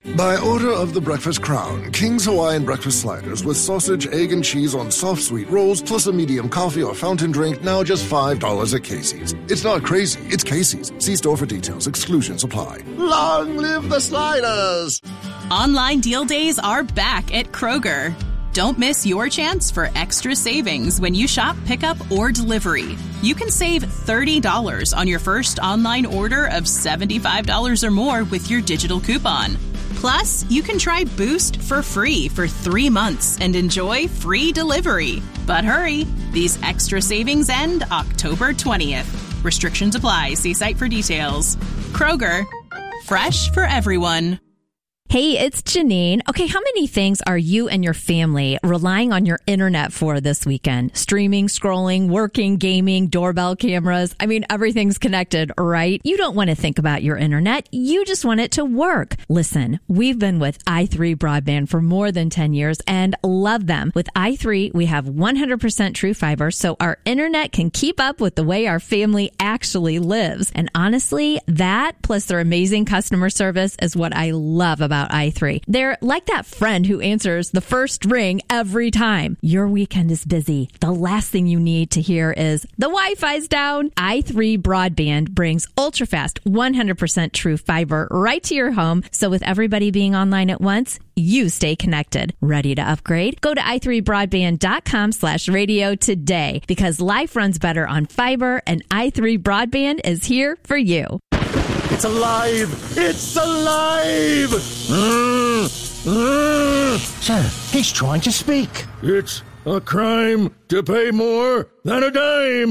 By order of the Breakfast Crown, King's Hawaiian Breakfast Sliders with sausage, egg, and cheese on soft sweet rolls, plus a medium coffee or fountain drink, now just $5 at Casey's. It's not crazy, it's Casey's. See store for details. Exclusions apply. Long live the sliders! Online deal days are back at Kroger. Don't miss your chance for extra savings when you shop pickup or delivery. You can save $30 on your first online order of $75 or more with your digital coupon. Plus, you can try Boost for free for 3 months and enjoy free delivery. But hurry, these extra savings end October 20th. Restrictions apply. See site for details. Kroger, fresh for everyone. Hey, it's Janine. Okay, how many things are you and your family relying on your internet for this weekend? Streaming, scrolling, working, gaming, doorbell cameras. I mean, everything's connected, right? You don't want to think about your internet. You just want it to work. Listen, we've been with i3 Broadband for more than 10 years and love them. With i3, we have 100% true fiber, so our internet can keep up with the way our family actually lives. And honestly, that plus their amazing customer service is what I love about i3. They're like that friend who answers the first ring every time. Your weekend is busy. The last thing you need to hear is the Wi-Fi's down. i3 Broadband brings ultra-fast 100% true fiber right to your home. So with everybody being online at once, you stay connected. Ready to upgrade? Go to i3broadband.com/radio today because life runs better on fiber and i3 Broadband is here for you. It's alive! It's alive! Sir, he's trying to speak. It's a crime to pay more than a dime!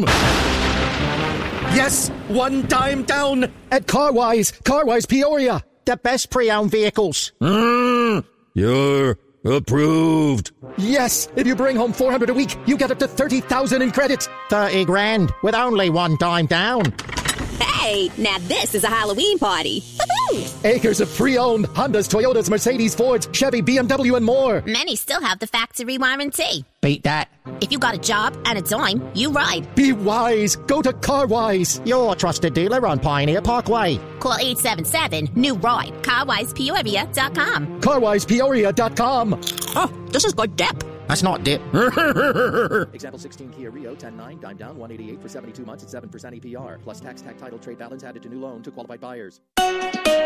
Yes, one dime down at Carwise Peoria. The best pre-owned vehicles. You're approved. Yes, if you bring home $400 a week, you get up to $30,000 in credit. 30 grand with only one dime down. Hey, now this is a Halloween party. Woo-hoo! Acres of pre-owned Hondas, Toyotas, Mercedes, Fords, Chevy, BMW, and more. Many still have the factory warranty. Beat that. If you got a job and a dime, you ride. Be wise. Go to Carwise, your trusted dealer on Pioneer Parkway. Call 877-NEW-RIDE. CarwisePeoria.com. CarwisePeoria.com. Oh, this is good dip. That's not dip. Example 16 Kia Rio 10.9, dime down, 188 for 72 months at 7% APR. Plus tax, tag title, trade balance added to new loan to qualified buyers.